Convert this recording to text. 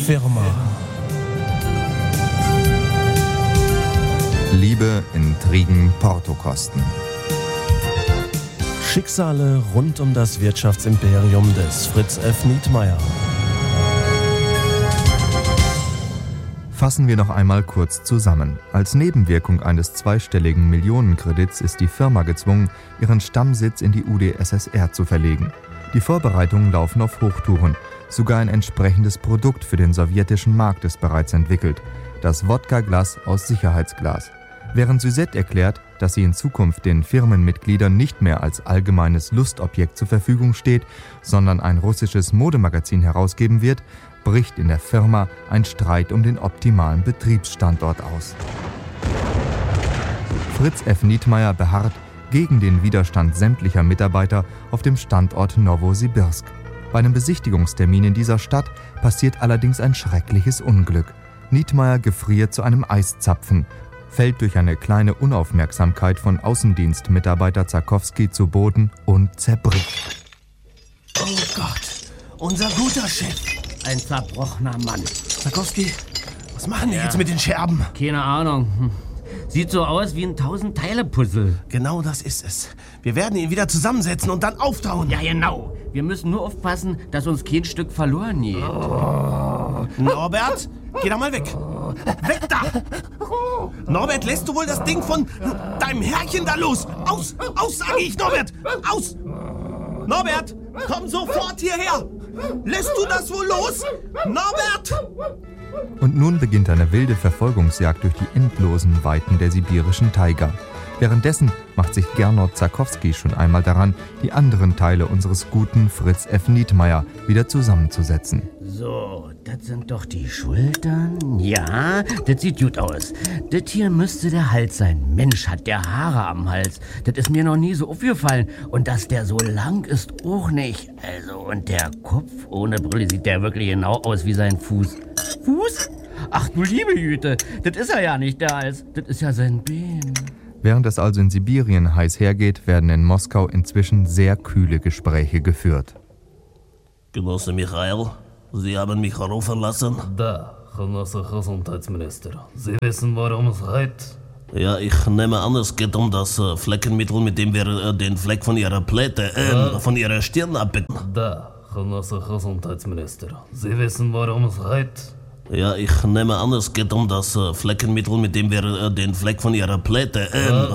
Firma. Liebe, Intrigen, Portokosten. Schicksale rund um das Wirtschaftsimperium des Fritz F. Nietmeyer. Fassen wir noch einmal kurz zusammen. Als Nebenwirkung eines zweistelligen Millionenkredits ist die Firma gezwungen, ihren Stammsitz in die UdSSR zu verlegen. Die Vorbereitungen laufen auf Hochtouren. Sogar ein entsprechendes Produkt für den sowjetischen Markt ist bereits entwickelt: das Wodka-Glas aus Sicherheitsglas. Während Suzette erklärt, dass sie in Zukunft den Firmenmitgliedern nicht mehr als allgemeines Lustobjekt zur Verfügung steht, sondern ein russisches Modemagazin herausgeben wird, bricht in der Firma ein Streit um den optimalen Betriebsstandort aus. Fritz F. Nietmeyer beharrt gegen den Widerstand sämtlicher Mitarbeiter auf dem Standort Nowosibirsk. Bei einem Besichtigungstermin in dieser Stadt passiert allerdings ein schreckliches Unglück. Nietmeyer gefriert zu einem Eiszapfen, fällt durch eine kleine Unaufmerksamkeit von Außendienstmitarbeiter Zarkowski zu Boden und zerbricht. Oh Gott, unser guter Chef. Ein zerbrochener Mann. Zarkowski, was machen die jetzt mit den Scherben? Keine Ahnung. Sieht so aus wie ein 1000-Teile-Puzzle. Genau das ist es. Wir werden ihn wieder zusammensetzen und dann auftauen. Ja, genau. Wir müssen nur aufpassen, dass uns kein Stück verloren geht. Norbert, geh da mal weg. Weg da! Norbert, lässt du wohl das Ding von deinem Herrchen da los? Aus, sage ich, Norbert! Aus! Norbert, komm sofort hierher! Lässt du das wohl los? Norbert! Und nun beginnt eine wilde Verfolgungsjagd durch die endlosen Weiten der sibirischen Taiga. Währenddessen macht sich Gernot Zarkowski schon einmal daran, die anderen Teile unseres guten Fritz F. Nietmeyer wieder zusammenzusetzen. So, das sind doch die Schultern. Ja, das sieht gut aus. Das hier müsste der Hals sein. Mensch, hat der Haare am Hals. Das ist mir noch nie so aufgefallen. Und dass der so lang ist, auch nicht. Also, und der Kopf ohne Brille sieht der wirklich genau aus wie sein Fuß. Fuß? Ach du liebe Güte, das ist er ja nicht, der Hals. Das ist ja sein Bein. Während es also in Sibirien heiß hergeht, werden in Moskau inzwischen sehr kühle Gespräche geführt. Genosse Michael, Sie haben mich rufen lassen? Da, Genosse Gesundheitsminister. Sie wissen, worum es geht? Ja, ich nehme an, es geht um das Fleckenmittel, mit dem wir den Fleck von Ihrer Pläte, von Ihrer Stirn abbecken. Da, Genosse Gesundheitsminister. Sie wissen, worum es geht? Ja, ich nehme an, es geht um das Fleckenmittel, mit dem wir den Fleck von Ihrer Pläte,